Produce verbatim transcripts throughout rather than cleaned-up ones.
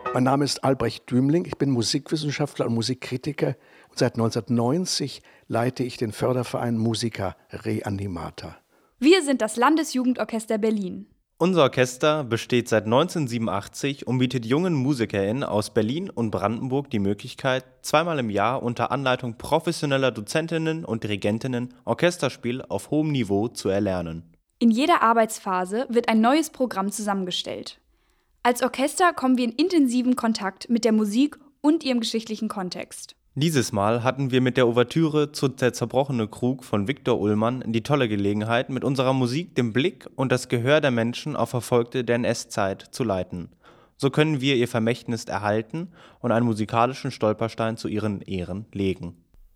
Mein Name ist Albrecht Dümling, ich bin Musikwissenschaftler und Musikkritiker und seit neunzehnhundertneunzig leite ich den Förderverein Musica Reanimata. Wir sind das Landesjugendorchester Berlin. Unser Orchester besteht seit neunzehnhundertsiebenundachtzig und bietet jungen MusikerInnen aus Berlin und Brandenburg die Möglichkeit, zweimal im Jahr unter Anleitung professioneller Dozentinnen und Dirigentinnen Orchesterspiel auf hohem Niveau zu erlernen. In jeder Arbeitsphase wird ein neues Programm zusammengestellt. Als Orchester kommen wir in intensiven Kontakt mit der Musik und ihrem geschichtlichen Kontext. Dieses Mal hatten wir mit der Ouvertüre zu Der zerbrochene Krug von Viktor Ullmann die tolle Gelegenheit, mit unserer Musik den Blick und das Gehör der Menschen auf Verfolgte der N S-Zeit zu leiten. So können wir ihr Vermächtnis erhalten und einen musikalischen Stolperstein zu ihren Ehren legen.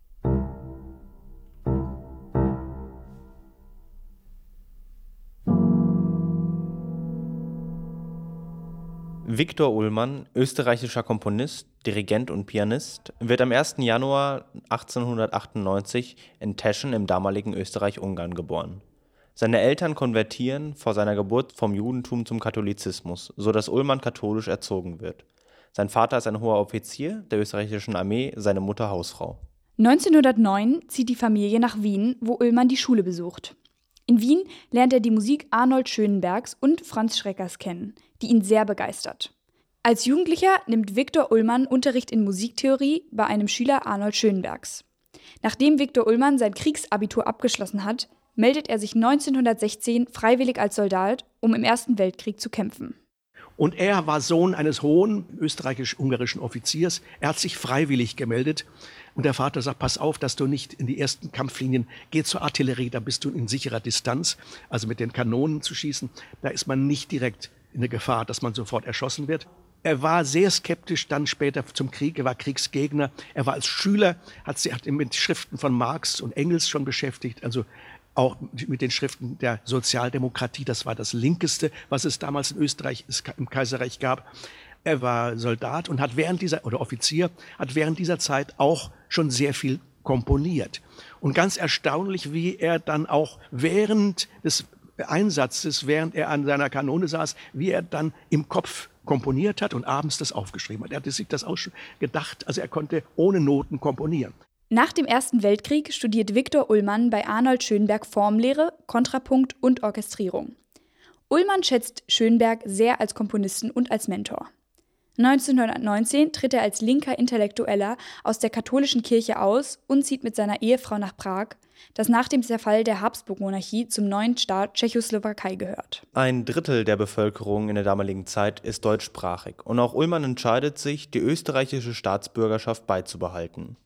Viktor Ullmann, österreichischer Komponist, Dirigent und Pianist, wird am ersten Januar achtzehnhundertachtundneunzig in Teschen im damaligen Österreich-Ungarn geboren. Seine Eltern konvertieren vor seiner Geburt vom Judentum zum Katholizismus, sodass Ullmann katholisch erzogen wird. Sein Vater ist ein hoher Offizier der österreichischen Armee, seine Mutter Hausfrau. neunzehnhundertneun zieht die Familie nach Wien, wo Ullmann die Schule besucht. In Wien lernt er die Musik Arnold Schönenbergs und Franz Schreckers kennen, die ihn sehr begeistert. Als Jugendlicher nimmt Viktor Ullmann Unterricht in Musiktheorie bei einem Schüler Arnold Schönenbergs. Nachdem Viktor Ullmann sein Kriegsabitur abgeschlossen hat, meldet er sich neunzehnhundertsechzehn freiwillig als Soldat, um im Ersten Weltkrieg zu kämpfen. Und er war Sohn eines hohen österreichisch-ungarischen Offiziers. Er hat sich freiwillig gemeldet. Und der Vater sagt, pass auf, dass du nicht in die ersten Kampflinien, geh zur Artillerie, da bist du in sicherer Distanz. Also mit den Kanonen zu schießen, da ist man nicht direkt in der Gefahr, dass man sofort erschossen wird. Er war sehr skeptisch dann später zum Krieg, er war Kriegsgegner. Er war als Schüler, hat sich mit Schriften von Marx und Engels schon beschäftigt, also auch mit den Schriften der Sozialdemokratie. Das war das Linkeste, was es damals in Österreich im Kaiserreich gab. Er war Soldat und hat während dieser, oder Offizier, hat während dieser Zeit auch schon sehr viel komponiert. Und ganz erstaunlich, wie er dann auch während des Einsatzes, während er an seiner Kanone saß, wie er dann im Kopf komponiert hat und abends das aufgeschrieben hat. Er hatte sich das auch schon gedacht, also er konnte ohne Noten komponieren. Nach dem Ersten Weltkrieg studiert Viktor Ullmann bei Arnold Schönberg Formlehre, Kontrapunkt und Orchestrierung. Ullmann schätzt Schönberg sehr als Komponisten und als Mentor. neunzehnhundertneunzehn tritt er als linker Intellektueller aus der katholischen Kirche aus und zieht mit seiner Ehefrau nach Prag, das nach dem Zerfall der Habsburg-Monarchie zum neuen Staat Tschechoslowakei gehört. Ein Drittel der Bevölkerung in der damaligen Zeit ist deutschsprachig und auch Ullmann entscheidet sich, die österreichische Staatsbürgerschaft beizubehalten.